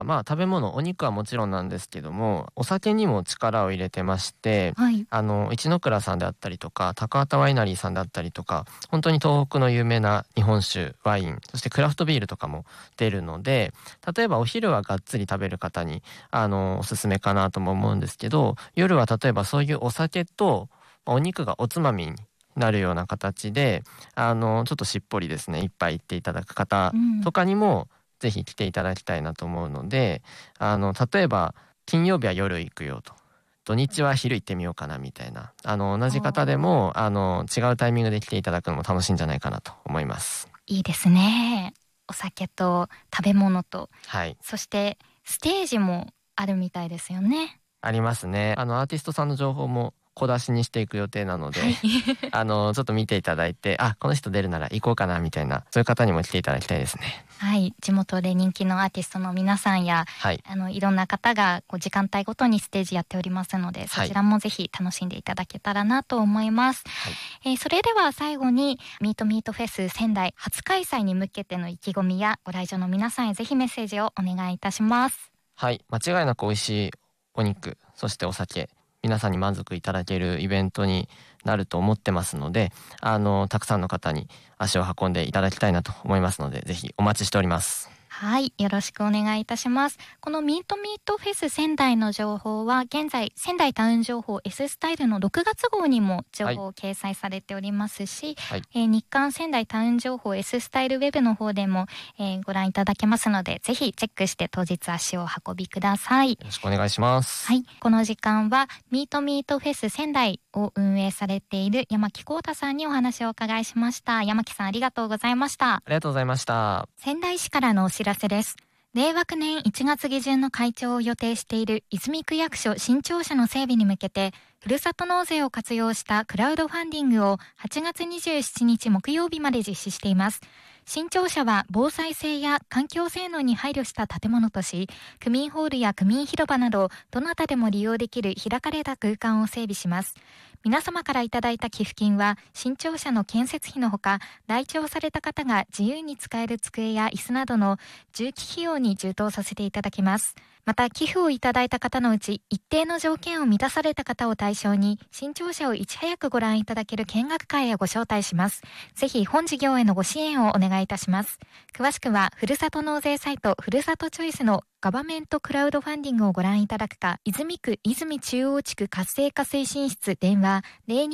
食べ物、お肉はもちろんなんですけども、お酒にも力を入れてまして、 はい。 一ノ倉さんであったりとか、高畑ワイナリーさんであったりとか、本当に東北の有名な日本酒、ワイン、そしてクラフトビールとかも出るので、例えばお昼はがっつり食べる方に、おすすめかなとも思うんですけど、夜は例えばそういうお酒と、お肉がおつまみになるような形で、ちょっとしっぽりですね、一杯行っていただく方うん。 とかにも、ぜひ来ていただきたいなと思うので、例えば金曜日は夜行くよと、土日は昼行ってみようかなみたいな、同じ方でああ、 も違うタイミングで来ていただくのも楽しいんじゃないかなと思います。 いいですね。お酒と食べ物と、 はい。 そしてステージもあるみたいですよね。 ありますね。アーティストさんの情報も小出しにしていく予定なので、 はい。 ちょっと見ていただいて、あ、この人出るなら行こうかなみたいな、そういう方にも来ていただきたいですね。 はい、地元で人気のアーティストの皆さんや、 はい。 いろんな方がこう時間帯ごとにステージやっておりますので、そはい。 ちらもぜひ楽しんでいただけたらなと思います。 はい。 それでは最後にミートミートフェス仙台初開催に向けての意気込みやご来場の皆さんへぜひメッセージをお願いいたします。 はい。間違いなく美味しいお肉、そしてお酒、皆さんに満足いただけるイベントになると思ってますので、たくさんの方に足を運んでいただきたいなと思いますので、ぜひお待ちしております。 はい、よろしくお願いいたします。このミートミートフェス仙台の情報は現在仙台タウン情報 S スタイルの6月号にも情はい。 報を掲載されておりますし、 はい。 日刊仙台タウン情報 S スタイルウェブの方でも、ご覧いただけますので、ぜひチェックして当日足をお運びください。 よろしくお願いします。 はい、この時間はミートミートフェス仙台を運営されている山木幸太さんにお話をお伺いしました。山木さんありがとうございました。 ありがとうございました。 仙台市からのお知らせです。令和9年1月下旬の開庁を予定している泉区役所新庁舎の整備に向けて、ふるさと納税を活用したクラウドファンディングを8月27日木曜日まで実施しています。新庁舎は防災性や環境性能に配慮した建物とし、区民ホールや区民広場など、どなたでも利用できる開かれた空間を整備します。皆様からいただいた寄付金は、新庁舎の建設費のほか、来庁された方が自由に使える机や椅子などの重機費用に充当させていただきます。また、寄付をいただいた方のうち、一定の条件を満たされた方を対象に、新庁舎をいち早くご覧いただける見学会へご招待します。ぜひ、本事業へのご支援をお願いいたします。詳しくは、ふるさと納税サイト、ふるさとチョイスのガバメントクラウドファンディングをご覧いただくか、泉区泉中央地区活性化推進室電話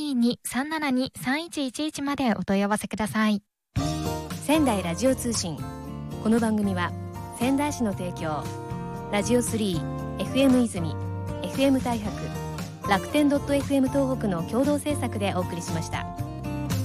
022-372-3111 までお問い合わせください。 仙台ラジオ通信。この番組は仙台市の提供、ラジオ3、FM 泉、FM 大白、楽天 .fm 東北の共同制作でお送りしました。